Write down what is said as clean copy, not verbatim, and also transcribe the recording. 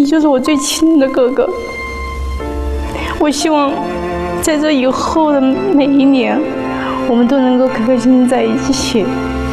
就是我最亲的哥哥。我希望在这以后的每一年，我们都能够开开心心在一起。